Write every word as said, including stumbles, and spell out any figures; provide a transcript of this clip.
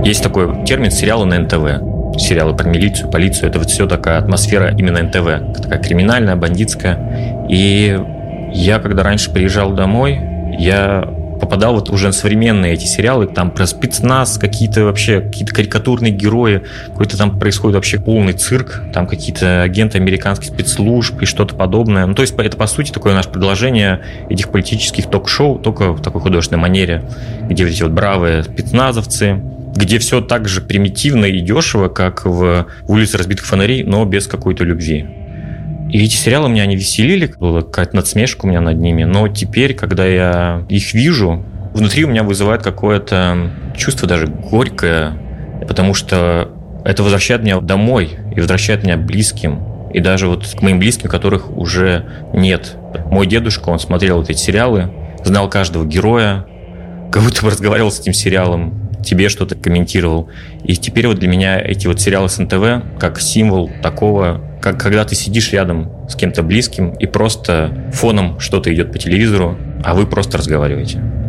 Есть такой термин «сериалы на эн тэ вэ». Сериалы про милицию, полицию. Это вот все такая атмосфера именно эн тэ вэ. Такая криминальная, бандитская. И я, когда раньше приезжал домой, я попадал вот уже на современные эти сериалы, там про спецназ, какие-то вообще какие-то карикатурные герои, какой-то там происходит вообще полный цирк, там какие-то агенты американских спецслужб и что-то подобное. Ну, то есть это, по сути, такое наше продолжение этих политических ток-шоу, только в такой художественной манере, где вот эти вот бравые спецназовцы, где все так же примитивно и дешево, как в «Улице разбитых фонарей», но без какой-то любви. И эти сериалы меня не веселили, была какая-то надсмешка у меня над ними, но теперь, когда я их вижу, внутри у меня вызывает какое-то чувство даже горькое, потому что это возвращает меня домой и возвращает меня к близким, и даже вот к моим близким, которых уже нет. Мой дедушка, он смотрел вот эти сериалы, знал каждого героя, как будто бы разговаривал с этим сериалом, тебе что-то комментировал. И теперь вот для меня эти вот сериалы с эн тэ вэ как символ такого, как когда ты сидишь рядом с кем-то близким и просто фоном что-то идет по телевизору, а вы просто разговариваете.